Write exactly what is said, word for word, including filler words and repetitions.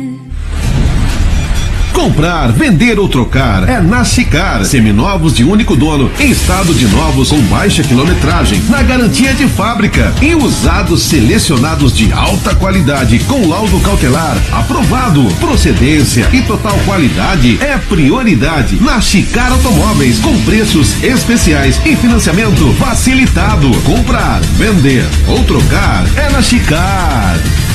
Comprar, vender ou trocar é na Sicar. Seminovos de único dono, em estado de novos com baixa quilometragem, na garantia de fábrica. E usados selecionados de alta qualidade, com laudo cautelar aprovado. Procedência e total qualidade é prioridade. Na Sicar Automóveis, com preços especiais e financiamento facilitado. Comprar, vender ou trocar é na Sicar.